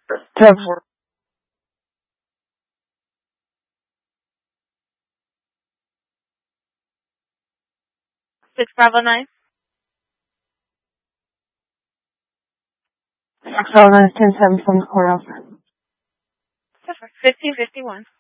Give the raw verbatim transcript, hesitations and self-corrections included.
Trevor. Six Bravo nine. Six Bravo nine ten seven from the courthouse. Fifteen fifty one.